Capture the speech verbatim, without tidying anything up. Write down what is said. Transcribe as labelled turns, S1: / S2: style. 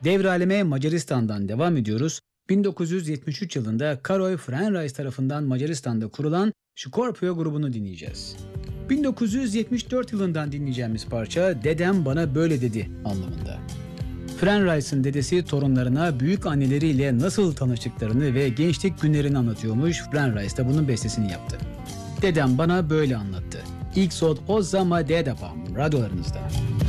S1: Devraleme Macaristan'dan devam ediyoruz. bin dokuz yüz yetmiş üç yılında Karoy Frenreis tarafından Macaristan'da kurulan Scorpio grubunu dinleyeceğiz. bin dokuz yüz yetmiş dört yılından dinleyeceğimiz parça "Dedem bana böyle dedi" anlamında. Frenreis'in dedesi torunlarına büyük anneleriyle nasıl tanıştıklarını ve gençlik günlerini anlatıyormuş. Frenreis de bunun bestesini yaptı. "Dedem bana böyle anlattı. İlk sod o zaman dedapam" radyolarınızda.